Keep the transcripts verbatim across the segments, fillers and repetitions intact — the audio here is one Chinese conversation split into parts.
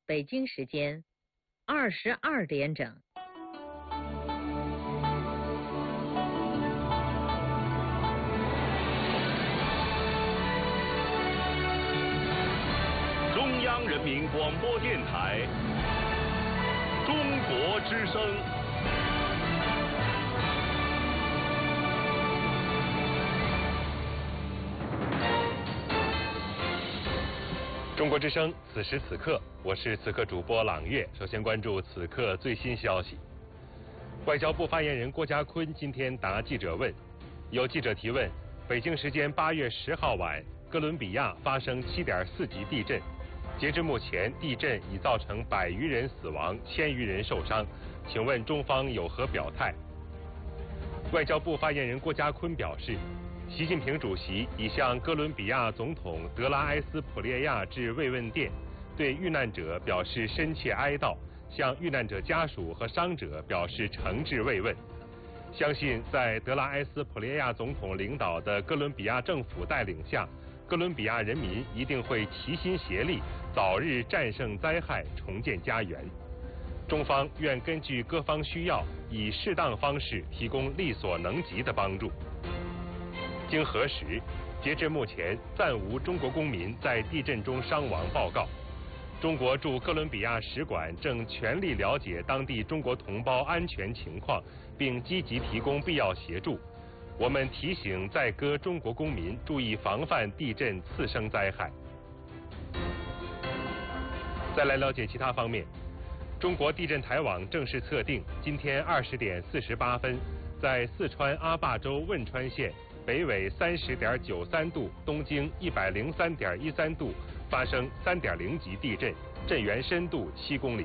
北京时间二十二点整。 中央人民广播电台中国之声。中国之声，此时此刻，我是此刻主播朗月。首先关注此刻最新消息。外交部发言人郭家坤今天答记者问，有记者提问：北京时间八月十号晚，哥伦比亚发生七点四级地震，截至目前，地震已造成百余人死亡，千余人受伤，请问中方有何表态？外交部发言人郭家坤表示，习近平主席已向哥伦比亚总统德拉埃斯普列亚致慰问电，对遇难者表示深切哀悼，向遇难者家属和伤者表示诚挚慰问。相信在德拉埃斯普列亚总统领导的哥伦比亚政府带领下，哥伦比亚人民一定会齐心协力，早日战胜灾害，重建家园。中方愿根据各方需要，以适当方式提供力所能及的帮助。经核实，截至目前暂无中国公民在地震中伤亡报告。中国驻哥伦比亚使馆正全力了解当地中国同胞安全情况，并积极提供必要协助。我们提醒在哥中国公民注意防范地震次生灾害。再来了解其他方面，中国地震台网正式测定，今天二十点四十八分，在四川阿坝州汶川县北纬三十点九三度，东经一百零三点一三度发生三点零级地震，震源深度七公里。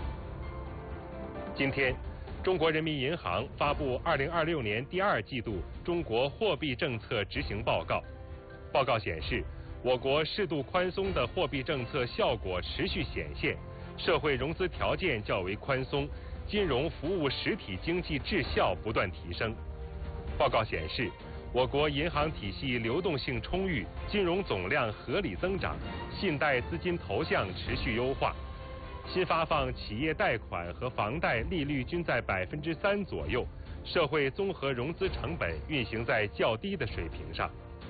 今天，中国人民银行发布二零二六年第二季度中国货币政策执行报告。报告显示，我国适度宽松的货币政策效果持续显现，社会融资条件较为宽松，金融服务实体经济质效不断提升。报告显示，我国银行体系流动性充裕，金融总量合理增长，信贷资金投向持续优化，新发放企业贷款和房贷利率均在百分之三左右，社会综合融资成本运行在较低的水平上。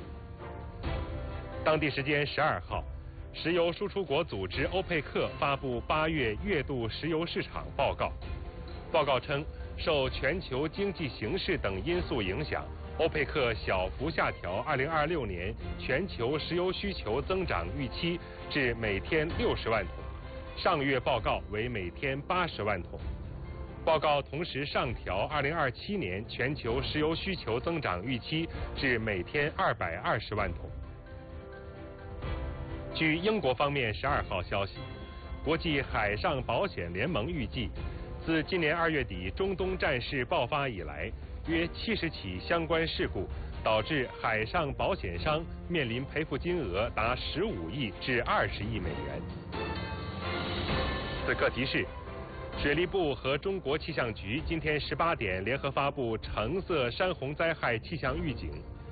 当地时间十二号，石油输出国组织欧佩克发布八月月度石油市场报告。报告称，受全球经济形势等因素影响，欧佩克小幅下调二零二六年全球石油需求增长预期至每天六十万桶，上月报告为每天八十万桶。报告同时上调二零二七年全球石油需求增长预期至每天二百二十万桶。据英国方面十二号消息，国际海上保险联盟预计，自今年二月底中东战事爆发以来，约七十起相关事故导致海上保险商面临赔付金额达十五亿至二十亿美元。此刻提示，水利部和中国气象局今天十八点联合发布橙色山洪灾害气象预警。